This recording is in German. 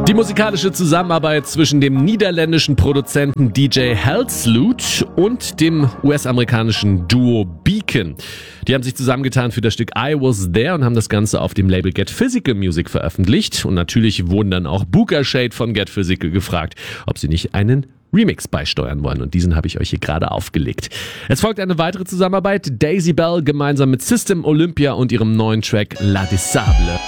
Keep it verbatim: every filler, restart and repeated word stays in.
Die musikalische Zusammenarbeit zwischen dem niederländischen Produzenten D J Halsloot und dem U S-amerikanischen Duo Beacon. Die haben sich zusammengetan für das Stück I Was There und haben das Ganze auf dem Label Get Physical Music veröffentlicht. Und natürlich wurden dann auch Booka Shade von Get Physical gefragt, ob sie nicht einen Remix beisteuern wollen. Und diesen habe ich euch hier gerade aufgelegt. Es folgt eine weitere Zusammenarbeit. Daisy Bell gemeinsam mit System Olympia und ihrem neuen Track La Disable.